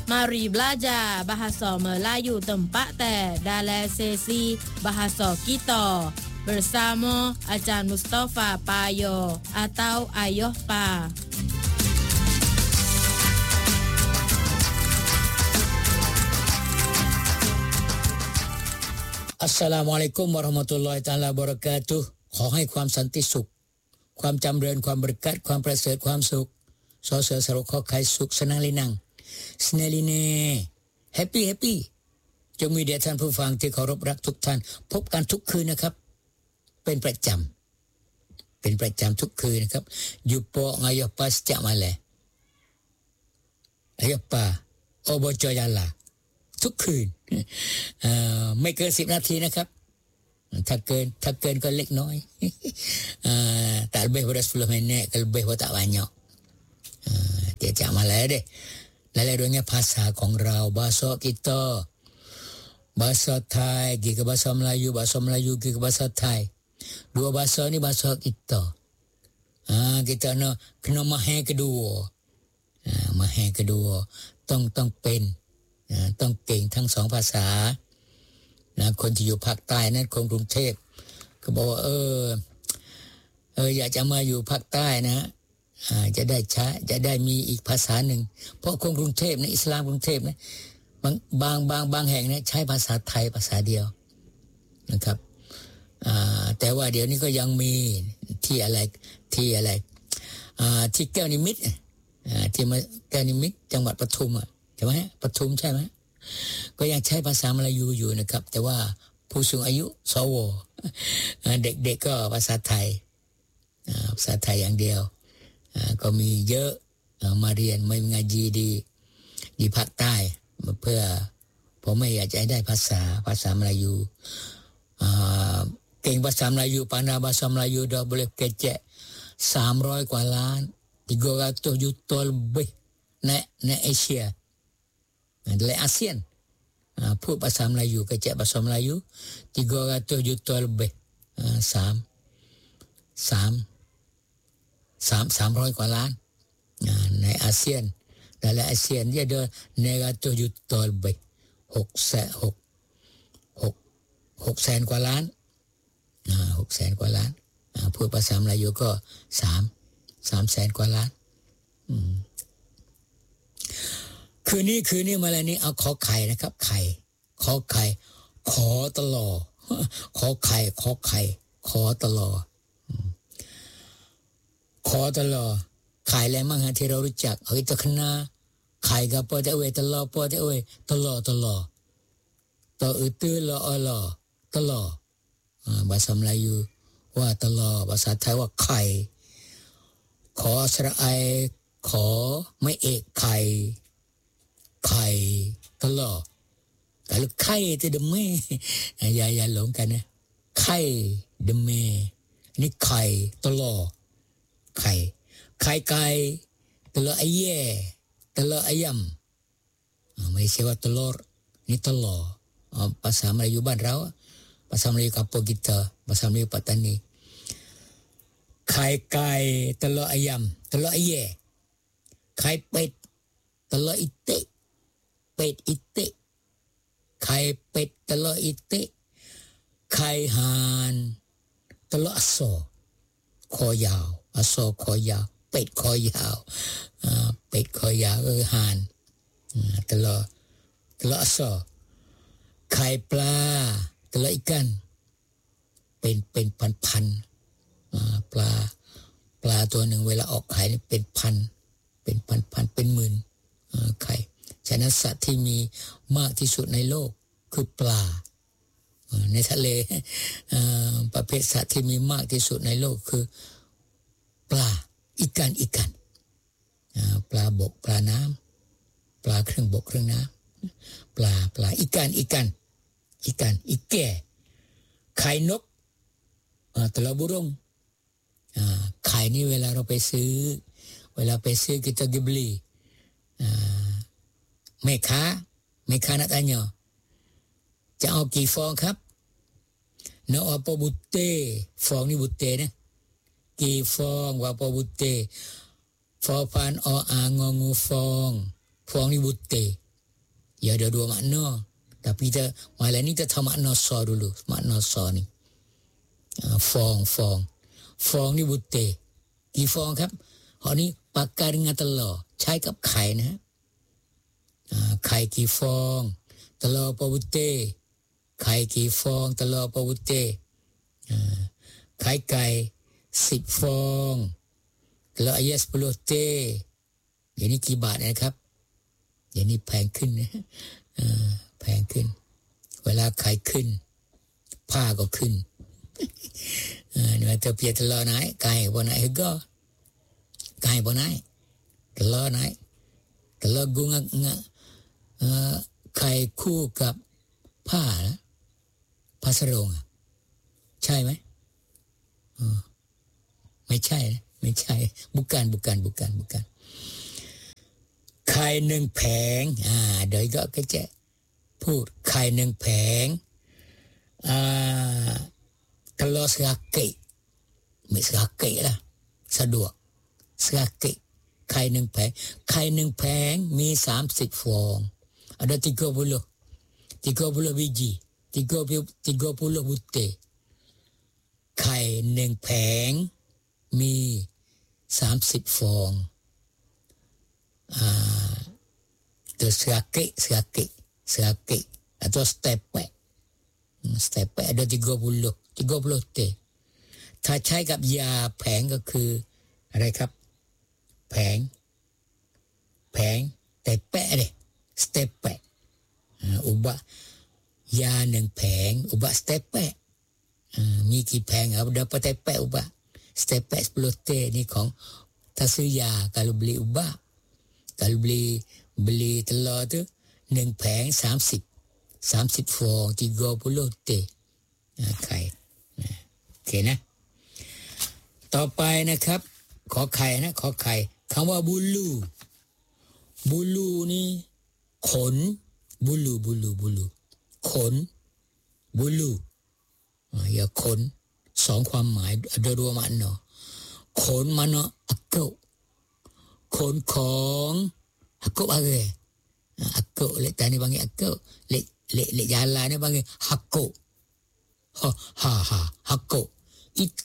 Mari belajar bahasa Melayu tempat dalam sesi bahasa kita bersama Ajar Mustafa Payo atau Ayuh Pa. Assalamualaikum warahmatullahi taala wabarakatuh ขอให้ความสันติสุขความจำเริญความบริกัดความประเสริฐความสุขสอเสือสรุขอไข่สุขสนังลินังสเนลิเน่แฮปปี้จงมีแด่ท่านผู้ฟังที่เคารพรักทุกท่านพบกันทุกคืนนะครับเป็นประจำทุกคืนนะครับอยู่ปองayah pa sejak malam ayah pa obojo yalla ทุกคืนไม่เกิน10นาทีนะครับถ้าเกินก็เล็กน้อยtak lebih pada 10 minit kalau lebih pun tak banyak sejak malam deh laluภาษาของเราbahasa kita bahasa Thai กี่กับ bahasa Melayu bahasa Melayu กี่กับ bahasa Thai dua bahasa ni bahasa kita kita nak kena mahir keduaต้องเป็นต้องเก่งทั้งสองภาษานะคนที่อยู่ภาคใต้นั้นคนกรุงเทพก็บอกว่าอยากจะมาอยู่ภาคใต้นะจะได้มีอีกภาษาหนึ่งเพราะคนกรุงเทพนะอิสลามกรุงเทพนะบางแห่งนะใช้ภาษาไทยภาษาเดียวนะครับแต่ว่าเดี๋ยวนี้ก็ยังมีที่แก้วนิมิตรที่มาแก้วนิมิตรจังหวัดปทุมใช่ไหมปทุมใช่ไหมก็ยังใช้ภาษามลายูอยู่นะครับแต่ว่าผู้สูงอายุสวเด็กๆก็ภาษาไทยอย่างเดียวก็มีเยอะมาเรียนไม่ngaji diภาคใต้เพื่อผมไม่อยากจะให้ได้ภาษามลายูเก่งภาษามลายูpandai bahasa Melayu dah boleh kecek 300 กว่าล้าน300 juta lebih naik Asia dari ASEANพูดภาษามลายูkecek bahasa Melayu 300 juta lebih 300 กว่าล้านในอาเซียนdalam ASEAN dia ada 900 juta lebih 6แสนกว่าล้าน6แสนกว่าล้านพูดภาษามลายูก็3แสนกว่าล้านคืนนี้มาแล้วนี้เอาขอไข่นะครับไข่ขอไข่ขอตลอขอไข่ขอไข่ขอตลอขอตลอไข่อะไรมั่งฮะที่เรารู้จักkita kenalไข่กับปอแต่เวตลอปอแต่เวตลอต่อตื้อลอตลอภาษามลายูว่าตลอภาษาไทยว่าไข่ขอสระไอขอไม่เอกไข่ตลอkalau ไข่itu demeอย่าหลงกันนะไข่demeนี่ไข่ตลอไข่ไก่ตลอไอแย่ตลอไอยำไม่ใช่ว่าตลอนี่ตลอภาษามลายูบ้านเราภาษามลายูkampung kitaภาษามลายูปัตตานีไข่ไก่ตลอไอยำตลอไอแย่ไข่เป็ดตลออิเตะเป็ดอิเตะไข่เป็ดตลออิเตะไข่ห่านตลออโศคอยาวอโศคอยาวเป็ดคอยาวเป็ดคอยาวห่านตลออโศไข่ปลาตลออีกันเป็นพันปลาตัวหนึ่งเวลาออกไข่นี่เป็นพันเป็นหมื่นไข่ฉะนั้นสัตว์ที่มีมากที่สุดในโลกคือปลาในทะเลประเภทสัตว์ที่มีมากที่สุดในโลกคือปลาอีกันปลาบกปลาน้ำปลาเครื่องบกเครื่องน้ำปลาอีกันอีแก่ไข่นกตะลอบุรงไข่นี่เวลาเราไปซื้อkita pergi beliแม่ค้าnak tanya จะเอากี่ฟองครับ nak apa butir ฟองนี่บุเตนะกี่ฟองว่าapa butir ฟอพานอออางองูฟองนี่บุเต Ya ada dua makna. Tapi kita malam ni kita tahu makna sa dulu. Makna sa ni. Fong. Fong ni putih. Ki fong ครับ Hak ni pakai dengan telur. ใช้กับไข่นะฮะ ไข่กี่ฟอง telur apa putih ไข่กี่ฟอง telur apa putih ไข่ไก่ 10 ฟอง telur ayam 10 t อย่างนี้กี่บาทนะครับอย่างนี้แพงขึ้นนะแพงขึ้นเวลาไข่ขึ้นผ้าก็ขึ้นเนี่ยถ้าเปลี่ยนตลอดไหนไก่บ่ไหนก็ไก่บ่ไหนตลอดไหนตลอดกุ้งไข่คู่กับผ้านะผ้าสรงใช่ไหมไม่ใช่นะไม่ใช่บุกันไข่หนึ่งแผงเดี๋ยวก็จะพูดไข่หนึ่งแผงtelur serakit ไม่ serakit lah สะดวก serakit ไข่หนึ่งแผงไข่หนึ่งแผงมี30 ฟองada 30 biji 30 butir ไข่หนึ่งแผงมี30 ฟองitu serakit atau stepek ada 30 t ถ้าใช้กับยาแผงก็คืออะไรครับแผงแต่แปะเลยสเตปแปะอุบะยาหนึ่งแผงอุบะสเตปแปะมีกี่แผงada apa tepek ubah stepek 10 t นี่ของถ้าซื้อยา kalau beli ubah kalau beli telur tu 1 แผง30 ฟอง30 t ไข่โอเคนะต่อไปนะครับขอไข่นะขอไข่คำว่าบูลูนี่ขนบูลูขนบูลูอย่าขน2 ความหมายโดยรวมมันเนาะขนมันเนาะอักเกาขนของอักเกาอะไรอักเกาเลตานี่บางอย่างอักเกาเลยาลานี่บางอย่างฮักเกาฮักเกาอิเต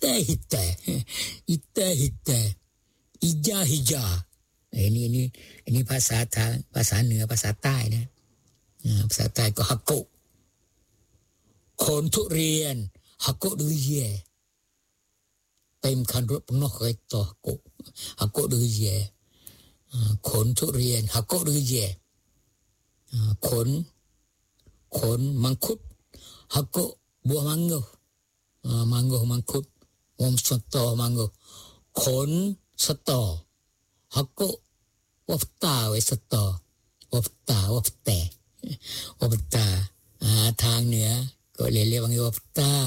ฮิจาiniภาษาเหนือภาษาใต้นะภาษาใต้ก็ฮักเกาคนทุเรียนฮักเกาดูเย่เต็มคันรถพนกเคยต่อฮักเกาดูเย่คนทุเรียนฮักเกาดูเย่คนมังคุดฮักเกาbuah mangoมังคุดสตอมังโกขนสตอฮักโกวัฟตาไว้สตอวัฟตาทางเหนือก็เรียกว่าวัฟตา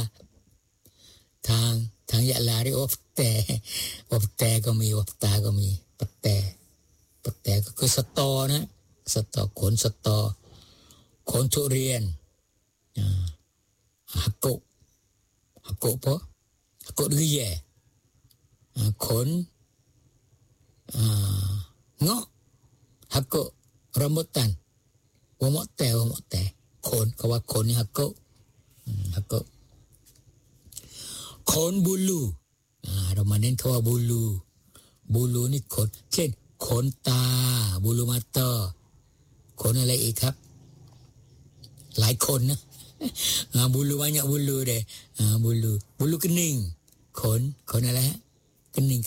ทางยะลาเรียกวัฟแต่ก็มีวัฟตาก็มีปัตแต่ก็คือสตอนะสตอขนสตอขนทุเรียนฮักโกปะฮักโกดื้อแย่ขนเงาะฮักโกrambutan วะมะแต่ขนก็ว่าขนนี่ฮักโกขนบูลูเรามาเน้นคำว่าบูลูนี่ขนเช่นขนตาบูลูมาตอขนอะไรอีกครับหลายคนนะbulu banyak bulu deh bulu kening ขนอะไรฮะkening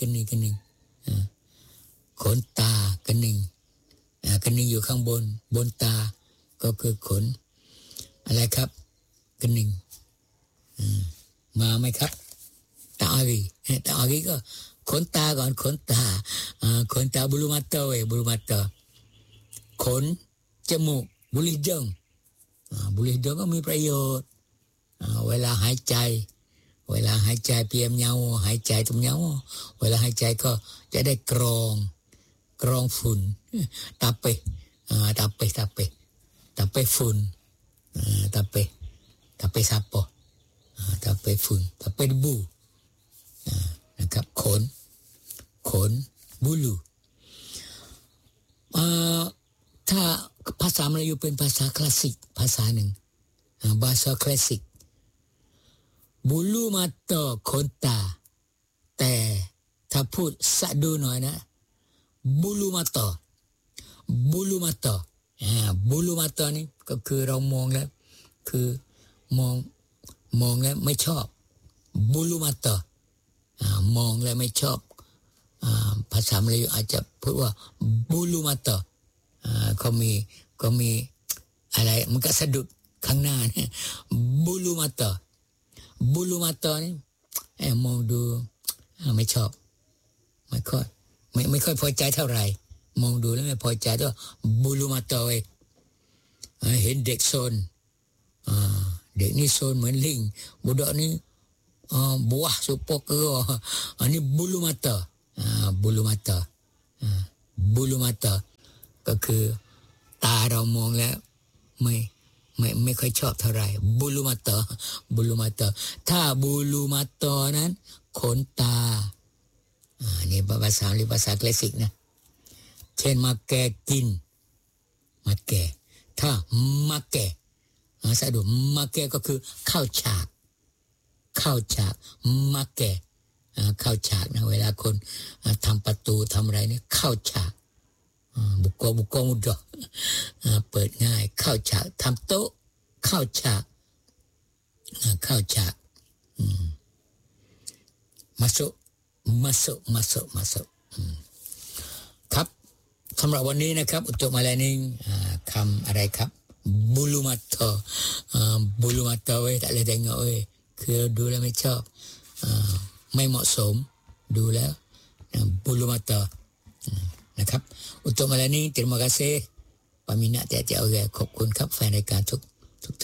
ขนตาkeningอยู่ข้างบนตาก็คือขนอะไรครับkeningมาไหมครับตาอารีก็ขนตาก่อนขนตาbulu mata ขนจมูกbulu hidung bulu hidung ก็มีประโยชน์เวลาหายใจเปียมเงาหายใจตุ่มเงาเวลาหายใจก็จะได้กรองฝุ่นตาเปฝุ่นตาเปซับปอตาเปฝุ่นตาเปบูนะครับขนบูลูถ้าภาษามลายูเป็นภาษาคลาสสิกภาษาหนึ่งbahasa klasik bulu mata konta แต่ถ้าพูดสะดูหน่อยนะ bulu mata bulu mata นี่ก็คือเรามองแล้วคือมองแล้วไม่ชอบ bulu mata มองแล้วไม่ชอบภาษามลายูอาจจะพูดว่า bulu mata ก็มีอะไรมันก็สะดุดข้างหน้าเนี่ย bulu mata นี่มองดูไม่ชอบไม่ค่อยพอใจเท่าไหร่มองดูแล้วไม่พอใจตัว bulu mata เห็นเด็กโซนเด็กนี่โซนเหมือนลิงบุดอกนี่buah supok ke ini bulu mata ก็คือตาเรามองแล้วไม่ค่อยชอบเท่าไหร่ bulu mata ถ้า bulu mata นั้นขนตานี่ภาษาหรือภาษาคลาสสิกนะเช่นมาแกกินมาแกถ้ามาแกสะดุดมาแกก็คือเข้าฉากมาแกเข้าฉากนะเวลาคนทำประตูทำอะไรเนี่ยเข้าฉากบุกมุดเปิดง่ายเข้าฉากทำโต๊ะเข้าฉากmasuk ครับสำหรับวันนี้นะครับuntuk malam ini คำอะไรครับ bulu mata tak boleh tengok คือดูแล้วไม่ชอบไม่เหมาะสมดูแล้ว bulu mata นะครับuntuk malam ini terima kasih peminat tiap-tiap orang ขอบคุณครับแฟนรายการทุก